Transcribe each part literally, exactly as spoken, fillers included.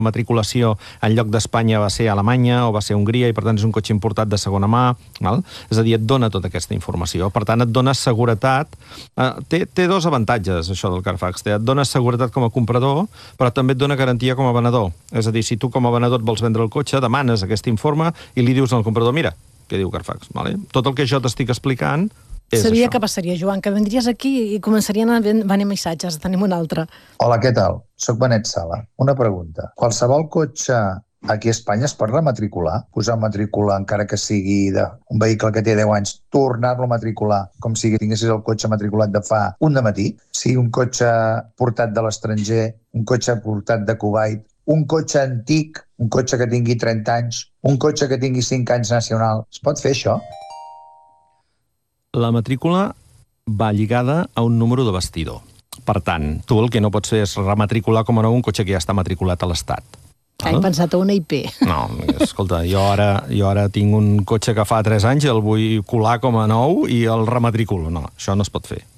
matriculació en lloc d'Espanya va ser Alemanya o va ser Hongria i per tant és un cotxe importat de segona mà, val? És a dir, et dona tota aquesta informació. Per tant, et dona seguretat. Eh, té, té dos avantatges, això del Carfax. Et dona seguretat com a comprador, però també et dona garantia com a venedor. És a dir, si tu com a venedor et vols vendre el cotxe, demanes aquest informe i li dius al comprador, mira, què diu Carfax? Vale? Tot el que jo t'estic explicant és Sabia això. que passaria, Joan, que vendries aquí i començarien a venir missatges. Tenim un altre. Hola, què tal? Soc Benet Sala. Una pregunta. Qualsevol cotxe aquí a Espanya es pot rematricular? Posar matrícula, encara que sigui d'un vehicle que té deu anys, tornar-lo a matricular com si tinguessis el cotxe matriculat de fa un dematí? Sigui un cotxe portat de l'estranger, un cotxe portat de Kuwait, un cotxe antic, un cotxe que tingui trenta anys, un cotxe que tingui cinc anys nacional. Es pot fer això? La matrícula va lligada a un número de bastidor. Per tant, tu el que no pots fer és rematricular com a nou un cotxe que ja està matriculat a l'Estat. He pensat a una I P. No, escolta, jo ara, jo ara tinc un cotxe que fa tres anys i el vull colar com a nou i el rematriculo. No, això no es pot fer.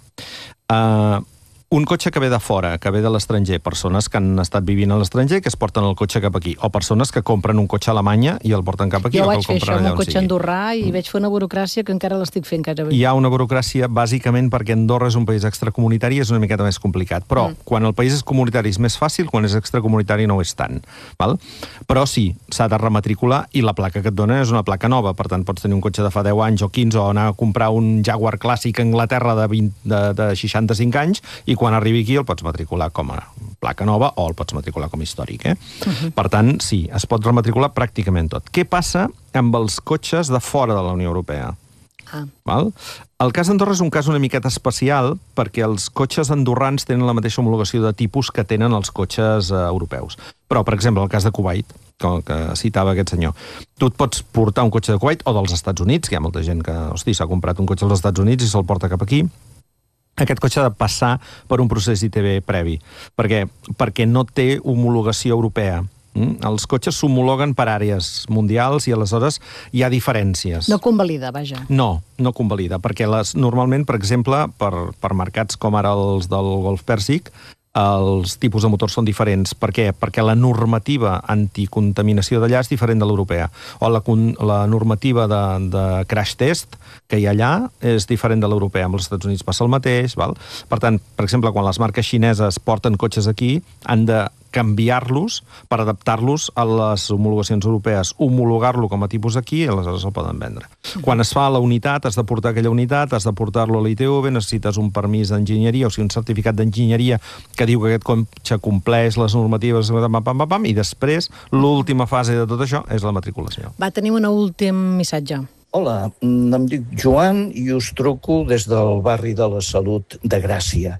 Uh, un cotxe que ve de fora, que ve de l'estranger, persones que han estat vivint a l'estranger que es porten el cotxe cap aquí, o persones que compren un cotxe a Alemanya i el porten cap aquí. Jo o vaig que el fer això compren amb allà un on cotxe sigui. andorrà i mm. vaig fer una burocràcia que encara l'estic fent cada vegada. Hi ha una burocràcia bàsicament perquè Andorra és un país extracomunitari i és una miqueta més complicat, però mm. quan el país és comunitari és més fàcil, quan és extracomunitari no ho és tant. Val? Però sí, s'ha de rematricular i la placa que et dona és una placa nova, per tant pots tenir un cotxe de fa deu anys o quinze o anar a comprar un Jaguar clàssic a Anglaterra de, vint, de, de seixanta-cinc anys i quan arribi aquí el pots matricular com a placa nova o el pots matricular com a històric. Eh? Uh-huh. Per tant, sí, es pot rematricular pràcticament tot. Què passa amb els cotxes de fora de la Unió Europea? Ah. Val? El cas d'Andorra és un cas una miqueta especial perquè els cotxes andorrans tenen la mateixa homologació de tipus que tenen els cotxes eh, europeus. Però, per exemple, el cas de Kuwait, com que citava aquest senyor, tu et pots portar un cotxe de Kuwait o dels Estats Units, que hi ha molta gent que, hosti, s'ha comprat un cotxe als Estats Units i se'l porta cap aquí. Aquest cotxe ha de passar per un procés I T B previ. Per què? Perquè no té homologació europea. Mm? Els cotxes s'homologuen per àrees mundials i aleshores hi ha diferències. No convalida, vaja. No, no convalida, perquè les, normalment, per exemple, per, per mercats com ara els del Golf Pèrsic, els tipus de motors són diferents. Per què? Perquè la normativa anticontaminació d'allà és diferent de l'europea. O la, la normativa de, de crash test que hi ha allà és diferent de l'europea. Amb els Estats Units passa el mateix. Val? Per tant, per exemple, quan les marques xineses porten cotxes aquí, han de canviar-los per adaptar-los a les homologacions europees, homologar-lo com a tipus aquí i aleshores el poden vendre. Quan es fa la unitat, has de portar aquella unitat, has de portar-lo a l'I T V, necessites un permís d'enginyeria, o sigui, un certificat d'enginyeria que diu que aquest cotxe compleix les normatives, pam, pam, pam, i després l'última fase de tot això és la matriculació. Va, tenim un últim missatge. Hola, em dic Joan i us truco des del barri de la Salut de Gràcia.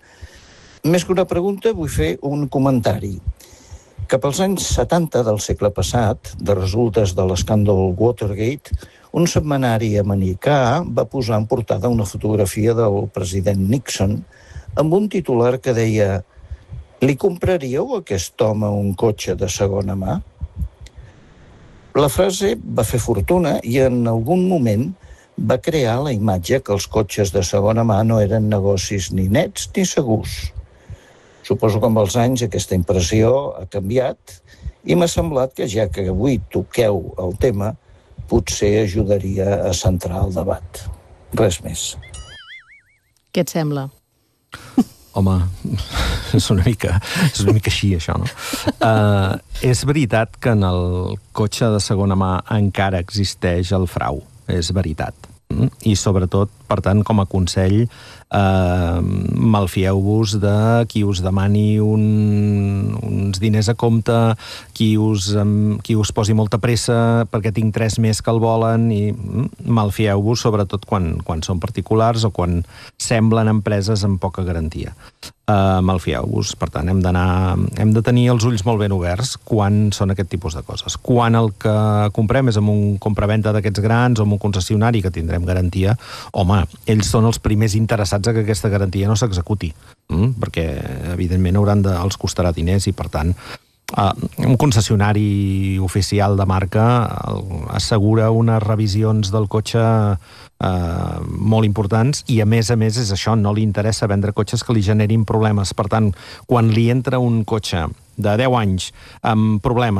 Més que una pregunta, vull fer un comentari. Cap als anys setanta del segle passat, de resultes de l'escàndol Watergate, un setmanari americà va posar en portada una fotografia del president Nixon amb un titular que deia «Li compraríeu a aquest home un cotxe de segona mà?» La frase va fer fortuna i en algun moment va crear la imatge que els cotxes de segona mà no eren negocis ni nets ni segurs. Suposo que amb els anys aquesta impressió ha canviat i m'ha semblat que ja que avui toqueu el tema, potser ajudaria a centrar el debat. Res més. Què et sembla? Home, és una mica, és una mica així, això, no? Uh, és veritat que en el cotxe de segona mà encara existeix el frau. És veritat. I sobretot, per tant, com a consell, eh, malfieu-vos de qui us demani un, uns diners a compte, qui us, um, qui us posi molta pressa perquè tinc tres més que el volen, i um, malfieu-vos sobretot quan, quan són particulars o quan semblen empreses amb poca garantia. Uh, malfieu-vos. Per tant, hem d'anar, hem de tenir els ulls molt ben oberts quan són aquest tipus de coses. Quan el que comprem és amb un compraventa d'aquests grans o amb un concessionari que tindrem garantia, home, ells són els primers interessats a que aquesta garantia no s'executi, mm? perquè evidentment hauran de, els costarà diners i per tant Uh, un concessionari oficial de marca assegura unes revisions del cotxe uh, molt importants i a més a més és això, no li interessa vendre cotxes que li generin problemes. Per tant, quan li entra un cotxe de deu anys amb problemes